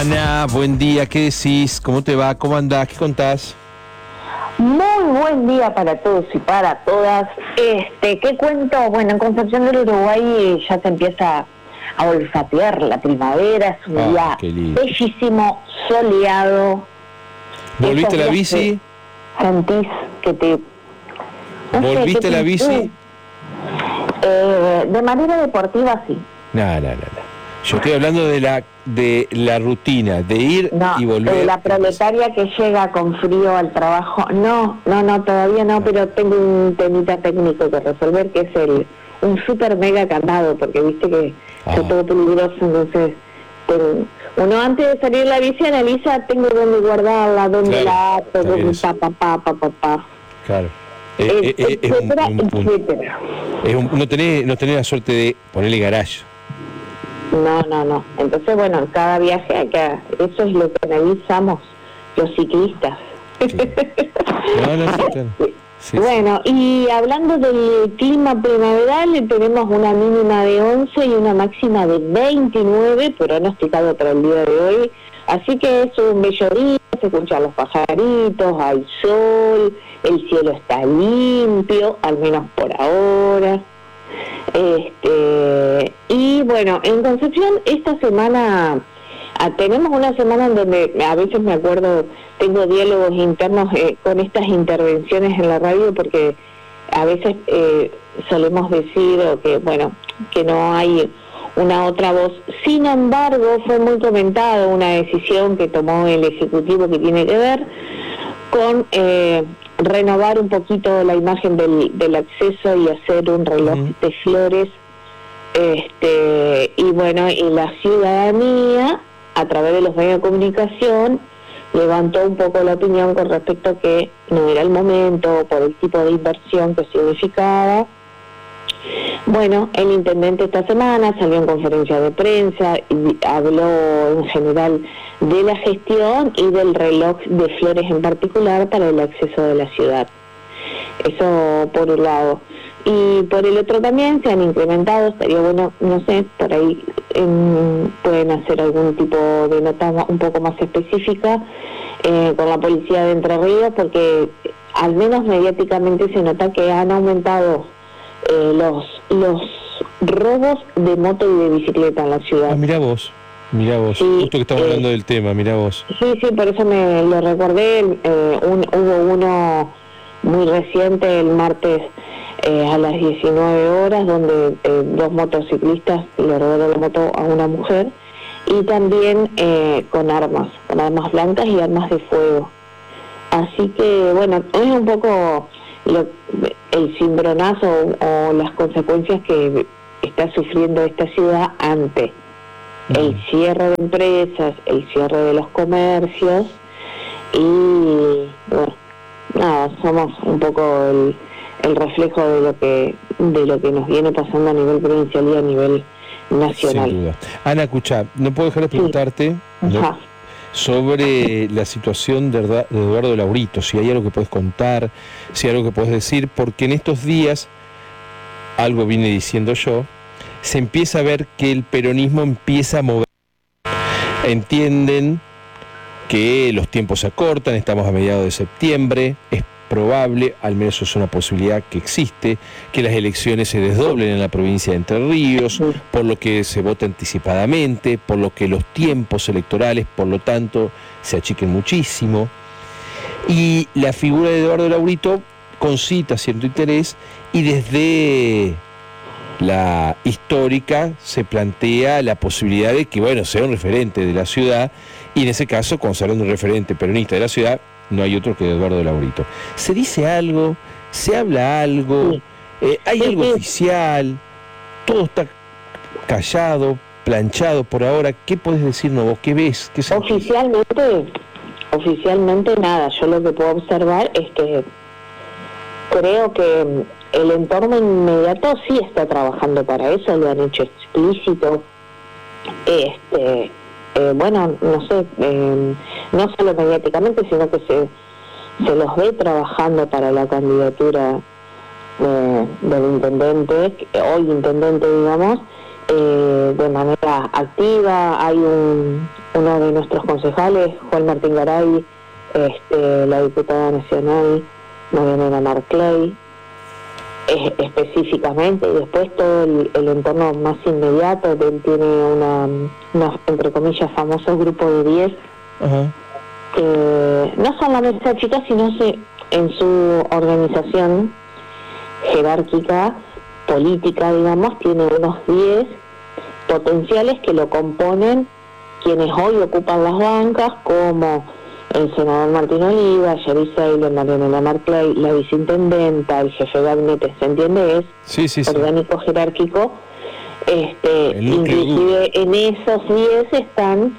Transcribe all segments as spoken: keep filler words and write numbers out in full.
Ana, buen día, ¿qué decís? ¿Cómo te va? ¿Cómo andás? ¿Qué contás? Muy buen día para todos y para todas. Este, ¿qué cuento? Bueno, en Concepción del Uruguay ya se empieza a olfatear la primavera, es un Ah, día bellísimo, soleado. ¿Volviste a la bici? Sentís que te... No ¿Volviste a la bici? Eh, de manera deportiva, sí. No, no, no, no. Yo estoy hablando de la de la rutina, de ir no, y volver. De la proletaria que llega con frío al trabajo. No, no, no, todavía no, no, pero tengo un temita técnico que resolver, que es el un super mega candado, porque viste que ah. es todo peligroso, entonces tengo, uno antes de salir la bici analiza, tengo dónde guardarla, dónde claro, la ato, dónde pa, pa, pa, pa, pa, pa. Claro. Eh, eh, etcétera, es un, un, etcétera. Es un, no tenés, no tenés la suerte de ponerle garage. No, no, no. Entonces, bueno, cada viaje acá, eso es lo que analizamos los ciclistas. Sí. No, no, sí, claro. Sí, bueno, sí. Y hablando del clima primaveral, tenemos una mínima de once y una máxima de veintinueve, pronosticado para el día de hoy. Así que es un bello día, se escuchan los pajaritos, hay sol, el cielo está limpio, al menos por ahora. Este, y bueno, en Concepción esta semana ah, tenemos una semana en donde a veces me acuerdo, tengo diálogos internos eh, con estas intervenciones en la radio, porque a veces eh, solemos decir o que bueno, que no hay una otra voz. Sin embargo, fue muy comentado una decisión que tomó el Ejecutivo que tiene que ver con eh, renovar un poquito la imagen del, del acceso y hacer un reloj uh-huh. de flores. Este, y bueno, y la ciudadanía, a través de los medios de comunicación, levantó un poco la opinión con respecto a que no era el momento por el tipo de inversión que significaba. Bueno, el intendente esta semana salió en conferencia de prensa y habló en general de la gestión y del reloj de flores en particular para el acceso de la ciudad. Eso por un lado. Y por el otro también se han incrementado, estaría bueno, no sé, por ahí en, pueden hacer algún tipo de nota un poco más específica eh, con la policía de Entre Ríos, porque al menos mediáticamente se nota que han aumentado eh, los los robos de moto y de bicicleta en la ciudad. Ah, mirá vos. Mirá vos, sí, justo que estamos eh, hablando del tema, mirá vos. Sí, sí, por eso me lo recordé, eh, un, hubo uno muy reciente el martes eh, a las diecinueve horas, donde eh, dos motociclistas le robaron la moto a una mujer, y también eh, con armas, con armas blancas y armas de fuego. Así que, bueno, es un poco lo, el cimbronazo o, o las consecuencias que está sufriendo esta ciudad ante el cierre de empresas, el cierre de los comercios y bueno, nada, somos un poco el, el reflejo de lo que de lo que nos viene pasando a nivel provincial y a nivel nacional. Sin duda. Ana, escucha, no puedo dejar de preguntarte sí. ¿no? sobre la situación de, de Eduardo Laurito, si hay algo que puedes contar, si hay algo que puedes decir, porque en estos días, algo vine diciendo yo, se empieza a ver que el peronismo empieza a mover. Entienden que los tiempos se acortan, estamos a mediados de septiembre, es probable, al menos es una posibilidad que existe, que las elecciones se desdoblen en la provincia de Entre Ríos, por lo que se vota anticipadamente, por lo que los tiempos electorales, por lo tanto, se achiquen muchísimo. Y la figura de Eduardo Laurito concita cierto interés y desde la histórica se plantea la posibilidad de que, bueno, sea un referente de la ciudad, y en ese caso, cuando se habla de un referente peronista de la ciudad, no hay otro que Eduardo Laurito. ¿Se dice algo? ¿Se habla algo? Sí. Eh, ¿Hay sí, algo sí. oficial? ¿Todo está callado, planchado por ahora? ¿Qué podés decirnos vos? ¿Qué ves? ¿Qué sentís? Oficialmente, oficialmente nada. Yo lo que puedo observar es que creo que el entorno inmediato sí está trabajando para eso, lo han hecho explícito. Este, eh, bueno, no sé, eh, no solo mediáticamente, sino que se, se los ve trabajando para la candidatura de, del intendente, hoy intendente, digamos, eh, de manera activa. Hay un, uno de nuestros concejales, Juan Martín Garay, este, la diputada nacional Mariana Marclay, eh, específicamente, y después todo el, el entorno más inmediato. Él tiene una, una, entre comillas, famoso grupo de diez, uh-huh. que no son la mesa chica, sino se, en su organización jerárquica, política, digamos, tiene unos diez potenciales que lo componen quienes hoy ocupan las bancas, como el senador Martín Oliva, Jerry Seiler, Mariana Marclay, la viceintendenta, el jefe de gabinete, ¿se entiende? Es sí, sí, sí. orgánico jerárquico. Este, inclusive en esos diez están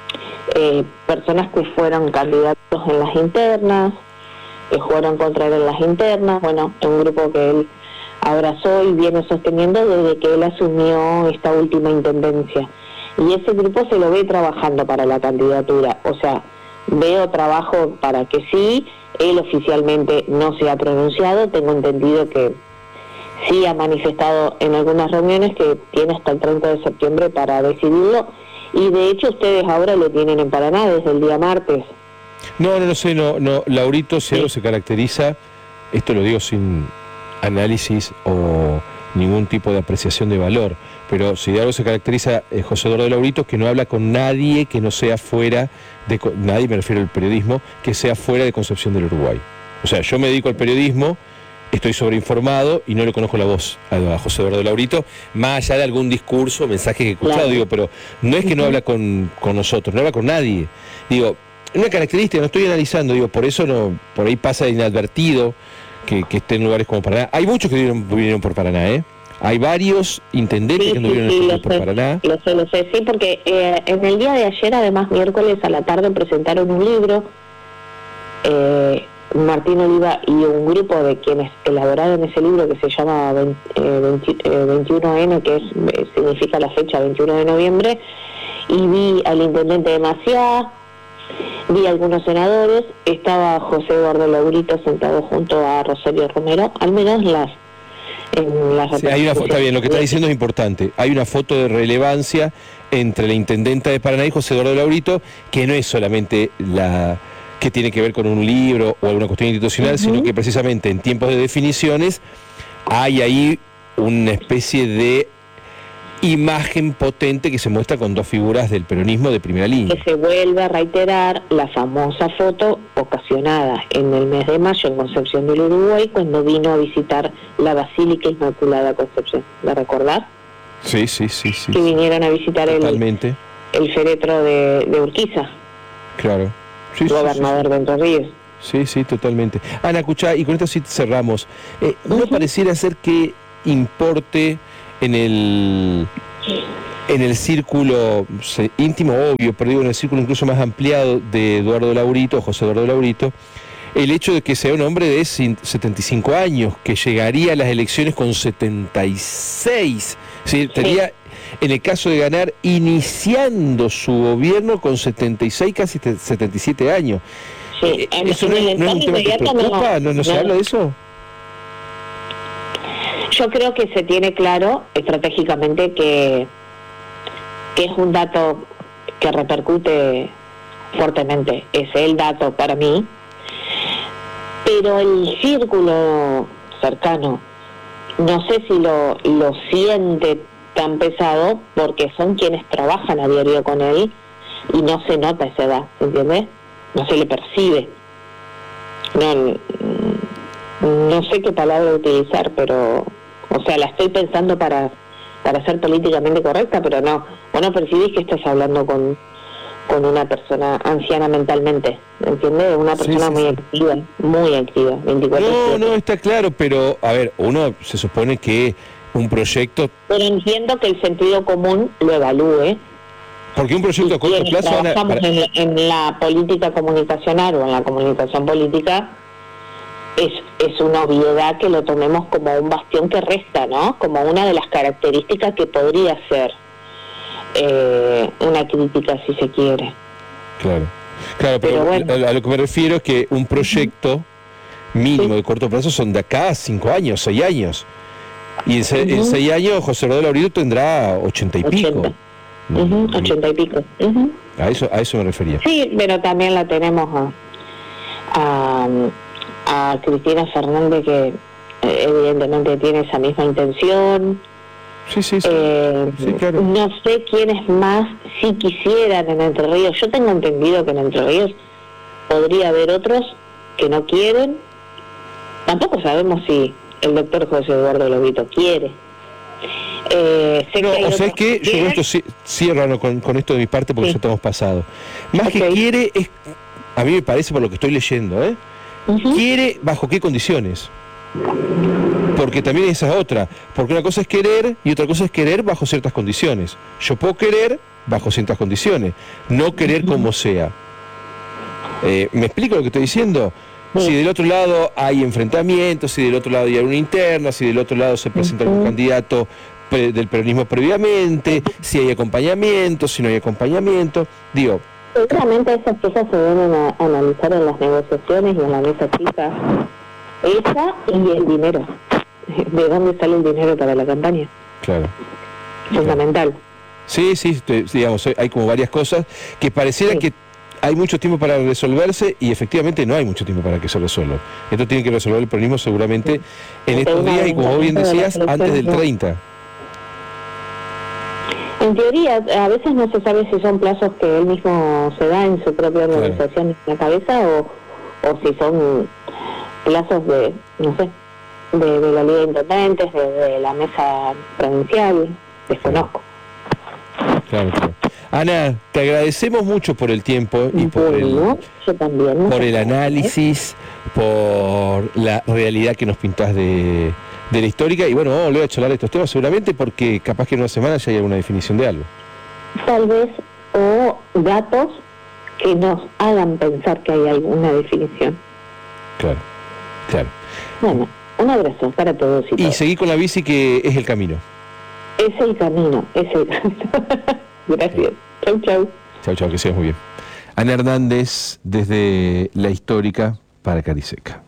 eh, personas que fueron candidatos en las internas, que fueron contra él en las internas, bueno, un grupo que él abrazó y viene sosteniendo desde que él asumió esta última intendencia. Y ese grupo se lo ve trabajando para la candidatura, o sea, veo trabajo para que sí. Él oficialmente no se ha pronunciado, tengo entendido que sí ha manifestado en algunas reuniones que tiene hasta el treinta de septiembre para decidirlo, y de hecho ustedes ahora lo tienen en Paraná desde el día martes. No, no, no sé, no, no, Laurito, si algo se caracteriza, esto lo digo sin análisis o ningún tipo de apreciación de valor, pero si de algo se caracteriza eh, José Eduardo Laurito, que no habla con nadie que no sea fuera de, nadie me refiero al periodismo, que sea fuera de Concepción del Uruguay. O sea, yo me dedico al periodismo, estoy sobreinformado y no le conozco la voz a José Eduardo Laurito, más allá de algún discurso, mensaje que he escuchado, claro. Digo, pero no es que no habla con, con nosotros, no habla con nadie. Digo, una característica, no estoy analizando, digo, por eso no, por ahí pasa inadvertido que, que esté en lugares como Paraná. Hay muchos que vinieron, vinieron por Paraná, ¿eh? Hay varios intendentes sí, que no sí, vinieron sí, por sé, Paraná. Lo sé, lo sé, sí, porque eh, en el día de ayer, además, miércoles a la tarde, presentaron un libro, eh, Martín Oliva y un grupo de quienes elaboraron ese libro que se llama veintiuno ene, que es, significa la fecha veintiuno de noviembre, y vi al intendente de Maciá, vi a algunos senadores, estaba José Eduardo Laurito sentado junto a Rosario Romero, al menos las en las sí, hay una foto, está bien, lo que está diciendo es importante. Hay una foto de relevancia entre la intendenta de Paraná y José Eduardo Laurito, que no es solamente la que tiene que ver con un libro o alguna cuestión institucional, uh-huh. sino que precisamente en tiempos de definiciones hay ahí una especie de imagen potente que se muestra con dos figuras del peronismo de primera línea. Que se vuelve a reiterar la famosa foto ocasionada en el mes de mayo en Concepción del Uruguay, cuando vino a visitar la Basílica Inmaculada Concepción. ¿La recordás? Sí, sí, sí. sí que sí. vinieron a visitar el, el féretro de, de Urquiza. Claro. Sí, gobernador sí, sí. de Entre Ríos. Sí, sí, totalmente. Ana, escuchá, y con esto sí cerramos. Eh, ¿No uh-huh. pareciera ser que importe en el en el círculo íntimo, obvio, pero digo en el círculo incluso más ampliado de Eduardo Laurito, José Eduardo Laurito, el hecho de que sea un hombre de setenta y cinco años, que llegaría a las elecciones con setenta y seis, ¿sí? Estaría, sí. en el caso de ganar, iniciando su gobierno con setenta y seis, casi setenta y siete años. Sí. ¿Eso no es, no es un tema que preocupa? ¿No, no, no se habla de eso? Yo creo que se tiene claro estratégicamente que, que es un dato que repercute fuertemente, es el dato para mí, pero el círculo cercano no sé si lo, lo siente tan pesado, porque son quienes trabajan a diario con él y no se nota esa edad, ¿entiendes? No se le percibe. No, no sé qué palabra utilizar, pero... O sea, la estoy pensando para para ser políticamente correcta, pero no. Vos no percibís que estás hablando con, con una persona anciana mentalmente, ¿entiendes? Una persona sí, sí, muy sí. activa, muy activa. veinticuatro No, no, está claro, pero, a ver, uno se supone que un proyecto... Pero entiendo que el sentido común lo evalúe. Porque un proyecto a corto plazo... Trabajamos para... en, en la política comunicacional o en la comunicación política... Es, es una obviedad que lo tomemos como un bastión que resta, ¿no? Como una de las características que podría ser eh, una crítica, si se quiere. Claro, claro, pero, pero bueno. a, a lo que me refiero es que un proyecto uh-huh. mínimo sí. de corto plazo son de acá a cinco años, seis años. Y en, se, uh-huh. en seis años José Rodolfo Laurito tendrá ochenta y pico. Uh-huh, ochenta y pico. Uh-huh. A eso, a eso me refería. Sí, pero también la tenemos a, a, a Cristina Fernández, que evidentemente tiene esa misma intención. Sí, sí, sí. Eh, sí claro. No sé quiénes más si quisieran en Entre Ríos. Yo tengo entendido que en Entre Ríos podría haber otros que no quieren. Tampoco sabemos si el doctor José Eduardo Lobito quiere. Eh, sé no, que o sea, es que yo esto sí, cierro con, con esto de mi parte porque sí. ya estamos pasado. Más okay. que quiere, es, a mí me parece por lo que estoy leyendo, ¿eh? Uh-huh. Quiere bajo qué condiciones. Porque también esa es otra. Porque una cosa es querer y otra cosa es querer bajo ciertas condiciones. Yo puedo querer bajo ciertas condiciones, no querer como sea. Eh, ¿Me explico lo que estoy diciendo? Sí. Si del otro lado hay enfrentamientos, si del otro lado hay una interna, si del otro lado se presenta uh-huh. algún candidato pre- del peronismo previamente, si hay acompañamiento, si no hay acompañamiento, digo... Seguramente esas cosas se deben a, analizar en las negociaciones y en la mesa chica. Esa y el dinero. ¿De dónde sale el dinero para la campaña? Claro. Fundamental. Claro. Sí, sí, digamos, hay como varias cosas que pareciera sí. que hay mucho tiempo para resolverse y efectivamente no hay mucho tiempo para que se resuelva. Esto tiene que resolver el peronismo seguramente en estos días y, como vos bien decías, antes del treinta. En teoría, a veces no se sabe si son plazos que él mismo se da en su propia organización claro. en la cabeza o, o si son plazos de, no sé, de, de la Liga de Intendentes, de, de la mesa provincial, desconozco. Claro, claro. Ana, te agradecemos mucho por el tiempo y por bueno, el, yo también, por el análisis, por la realidad que nos pintás de, de la histórica. Y bueno, vamos a volver a charlar de estos temas seguramente porque capaz que en una semana ya hay alguna definición de algo. Tal vez, o datos que nos hagan pensar que hay alguna definición. Claro, claro. Bueno, un abrazo para todos y, y todos. Seguir con la bici, que es el camino. Es el camino, es el camino. Gracias. Chau, chau. Chau, chau, que seas muy bien. Ana Hernández, desde La Histórica para Cariseca.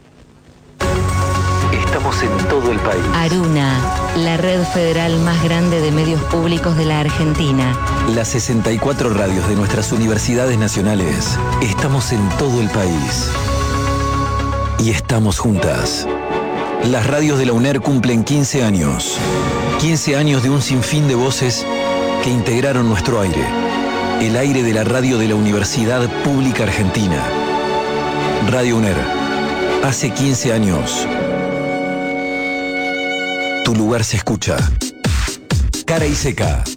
Estamos en todo el país. Aruna, la red federal más grande de medios públicos de la Argentina. Las sesenta y cuatro radios de nuestras universidades nacionales. Estamos en todo el país. Y estamos juntas. Las radios de la UNER cumplen quince años. quince años de un sinfín de voces que integraron nuestro aire. El aire de la radio de la Universidad Pública Argentina. Radio UNER. Hace quince años. Tu lugar se escucha. Cara y Seca.